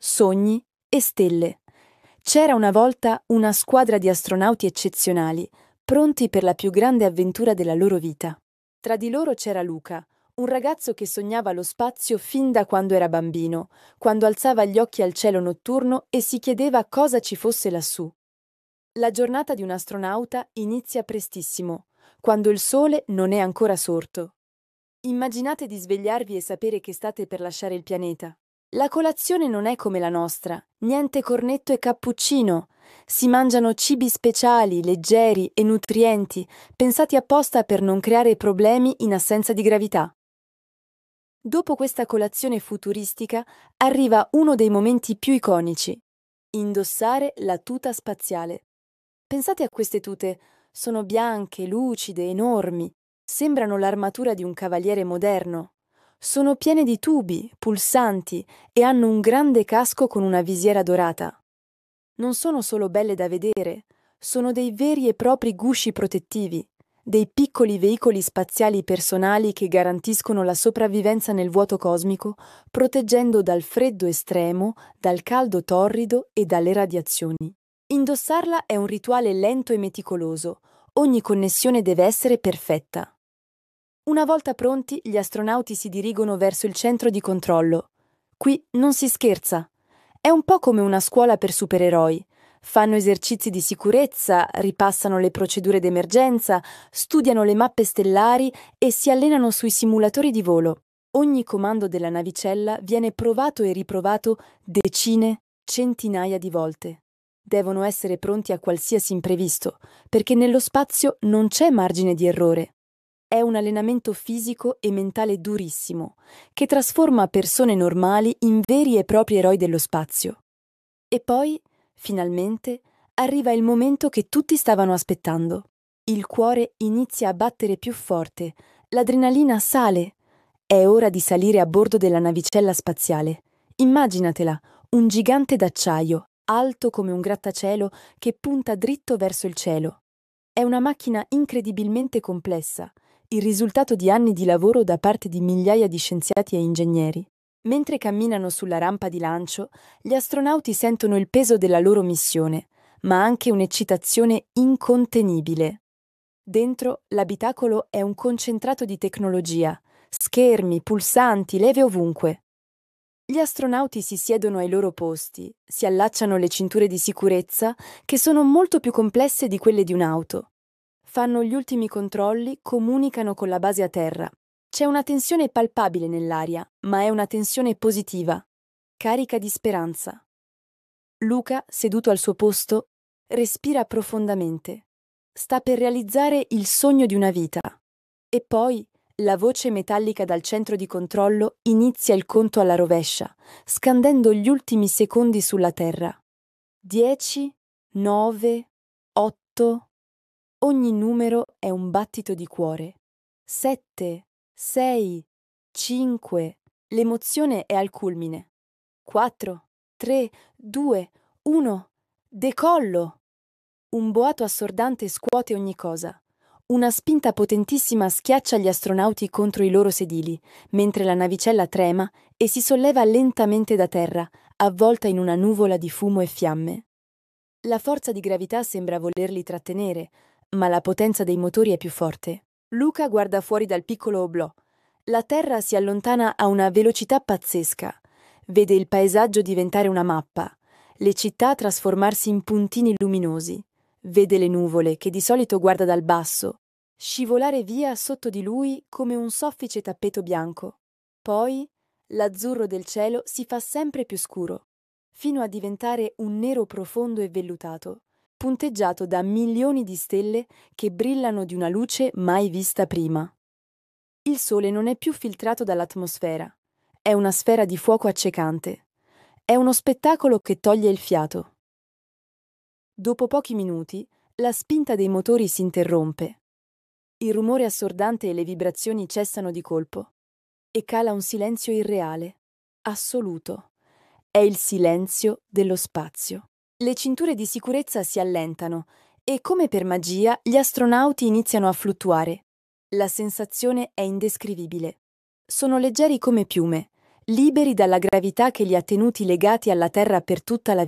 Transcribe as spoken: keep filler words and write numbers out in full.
sogni e stelle. C'era una volta una squadra di astronauti eccezionali, pronti per la più grande avventura della loro vita. Tra di loro c'era Luca, un ragazzo che sognava lo spazio fin da quando era bambino, quando alzava gli occhi al cielo notturno e si chiedeva cosa ci fosse lassù. La giornata di un astronauta inizia prestissimo, quando il sole non è ancora sorto. Immaginate di svegliarvi e sapere che state per lasciare il pianeta. La colazione non è come la nostra, niente cornetto e cappuccino. Si mangiano cibi speciali, leggeri e nutrienti, pensati apposta per non creare problemi in assenza di gravità. Dopo questa colazione futuristica arriva uno dei momenti più iconici: indossare la tuta spaziale. Pensate a queste tute, sono bianche, lucide, enormi, sembrano l'armatura di un cavaliere moderno. Sono piene di tubi, pulsanti e hanno un grande casco con una visiera dorata. Non sono solo belle da vedere, sono dei veri e propri gusci protettivi, dei piccoli veicoli spaziali personali che garantiscono la sopravvivenza nel vuoto cosmico, proteggendo dal freddo estremo, dal caldo torrido e dalle radiazioni. Indossarla è un rituale lento e meticoloso, ogni connessione deve essere perfetta. Una volta pronti, gli astronauti si dirigono verso il centro di controllo. Qui non si scherza. È un po' come una scuola per supereroi. Fanno esercizi di sicurezza, ripassano le procedure d'emergenza, studiano le mappe stellari e si allenano sui simulatori di volo. Ogni comando della navicella viene provato e riprovato decine, centinaia di volte. Devono essere pronti a qualsiasi imprevisto, perché nello spazio non c'è margine di errore. È un allenamento fisico e mentale durissimo, che trasforma persone normali in veri e propri eroi dello spazio. E poi, finalmente, arriva il momento che tutti stavano aspettando. Il cuore inizia a battere più forte, l'adrenalina sale. È ora di salire a bordo della navicella spaziale. Immaginatela, un gigante d'acciaio, alto come un grattacielo che punta dritto verso il cielo. È una macchina incredibilmente complessa, il risultato di anni di lavoro da parte di migliaia di scienziati e ingegneri. Mentre camminano sulla rampa di lancio, gli astronauti sentono il peso della loro missione, ma anche un'eccitazione incontenibile. Dentro, l'abitacolo è un concentrato di tecnologia, schermi, pulsanti, leve ovunque. Gli astronauti si siedono ai loro posti, si allacciano le cinture di sicurezza, che sono molto più complesse di quelle di un'auto. Fanno gli ultimi controlli, comunicano con la base a terra. C'è una tensione palpabile nell'aria, ma è una tensione positiva, carica di speranza. Luca, seduto al suo posto, respira profondamente. Sta per realizzare il sogno di una vita. E poi la voce metallica dal centro di controllo inizia il conto alla rovescia, scandendo gli ultimi secondi sulla Terra. Dieci, nove, otto... Ogni numero è un battito di cuore. Sette, sei, cinque... L'emozione è al culmine. Quattro, tre, due, uno... Decollo! Un boato assordante scuote ogni cosa. Una spinta potentissima schiaccia gli astronauti contro i loro sedili, mentre la navicella trema e si solleva lentamente da terra, avvolta in una nuvola di fumo e fiamme. La forza di gravità sembra volerli trattenere, ma la potenza dei motori è più forte. Luca guarda fuori dal piccolo oblò. La Terra si allontana a una velocità pazzesca. Vede il paesaggio diventare una mappa, le città trasformarsi in puntini luminosi. Vede le nuvole, che di solito guarda dal basso, scivolare via sotto di lui come un soffice tappeto bianco. Poi l'azzurro del cielo si fa sempre più scuro, fino a diventare un nero profondo e vellutato, punteggiato da milioni di stelle che brillano di una luce mai vista prima. Il sole non è più filtrato dall'atmosfera, è una sfera di fuoco accecante. È uno spettacolo che toglie il fiato. Dopo pochi minuti, la spinta dei motori si interrompe. Il rumore assordante e le vibrazioni cessano di colpo e cala un silenzio irreale, assoluto. È il silenzio dello spazio. Le cinture di sicurezza si allentano e, come per magia, gli astronauti iniziano a fluttuare. La sensazione è indescrivibile. Sono leggeri come piume, liberi dalla gravità che li ha tenuti legati alla Terra per tutta la